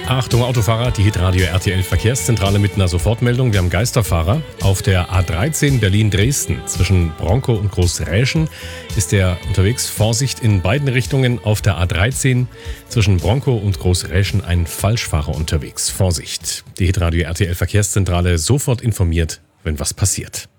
Achtung Autofahrer, die Hitradio RTL Verkehrszentrale mit einer Sofortmeldung. Wir haben Geisterfahrer. Auf der A13 Berlin-Dresden zwischen Bronkow und Großräschen ist der unterwegs. Vorsicht in beiden Richtungen. Auf der A13 zwischen Bronkow und Großräschen ein Falschfahrer unterwegs. Vorsicht. Die Hitradio RTL Verkehrszentrale sofort informiert, wenn was passiert.